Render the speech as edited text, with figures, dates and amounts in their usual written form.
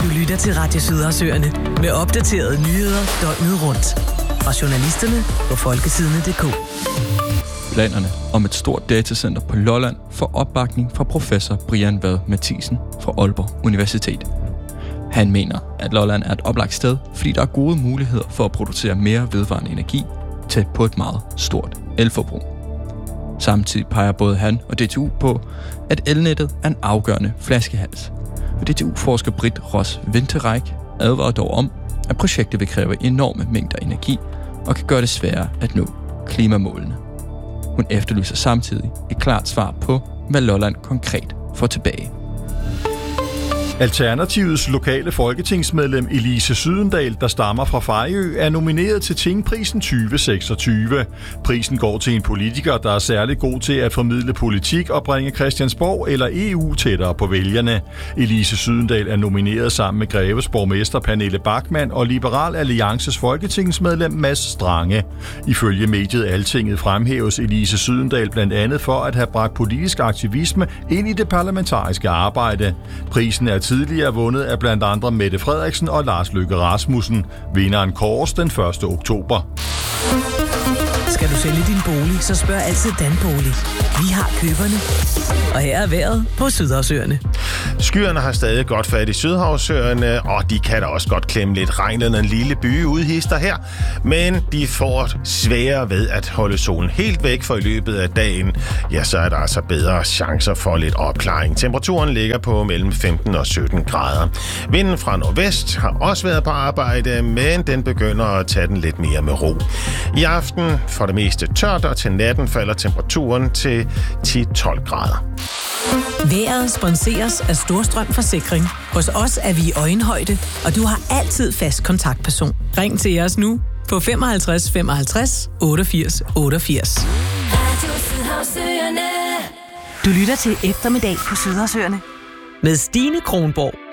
lytter til Radio Sydersøerne med opdaterede nyheder døgnet rundt. Fra journalisterne på folketidene.dk. Planerne om et stort datacenter på Lolland får opbakning fra professor Brian Vad Mathisen fra Aalborg Universitet. Han mener, at Lolland er et oplagt sted, fordi der er gode muligheder for at producere mere vedvarende energi tæt på et meget stort elforbrug. Samtidig peger både han og DTU på, at elnettet er en afgørende flaskehals. Og DTU-forsker Britt Ross Winterreich advarer dog om, at projektet vil kræve enorme mængder energi og kan gøre det sværere at nå klimamålene. Hun efterlyser samtidig et klart svar på, hvad Lolland konkret får tilbage. Alternativets lokale folketingsmedlem Elise Sydendal, der stammer fra Fejø, er nomineret til Tingprisen 2026. Prisen går til en politiker, der er særlig god til at formidle politik og bringe Christiansborg eller EU tættere på vælgerne. Elise Sydendal er nomineret sammen med Greves borgmester Pernille Bachmann og Liberal Alliances folketingsmedlem Mads Strange. Ifølge mediet Altinget fremhæves Elise Sydendal blandt andet for at have bragt politisk aktivisme ind i det parlamentariske arbejde. Prisen er tidligere vundet af blandt andre Mette Frederiksen og Lars Løkke Rasmussen. Vinderen kåres den 1. oktober. Skal du sælge din bolig, så spørg altid Danbolig. Vi har køberne. Og her er vejret på Sydersøerne. Skyerne har stadig godt fat i Sydhavsøerne, og de kan da også godt klemme lidt regn, når en lille by udhister her. Men de får sværere ved at holde solen helt væk, for i løbet af dagen, ja, så er der altså bedre chancer for lidt opklaring. Temperaturen ligger på mellem 15 og 17 grader. Vinden fra nordvest har også været på arbejde, men den begynder at tage den lidt mere med ro. I aften for det meste tørt, og til natten falder temperaturen til 10-12 grader. Vejret sponseres af Storstrøm Forsikring. Hos os er vi i øjenhøjde, og du har altid fast kontaktperson. Ring til os nu på 55 55 88 88. Du lytter til Eftermiddag på Sydersøerne med Stine Kronborg